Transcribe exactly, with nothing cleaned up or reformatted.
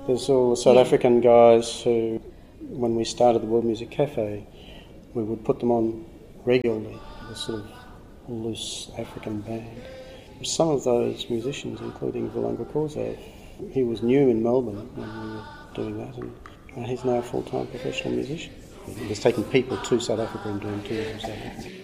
There's all the South yeah. African guys who, when we started the World Music Cafe, we would put them on regularly, a sort of loose African band. Some of those musicians, including Vulanga Khoza, he was new in Melbourne when we were doing that, and uh, he's now a full-time professional musician. He was taking people to South Africa and doing tours and stuff.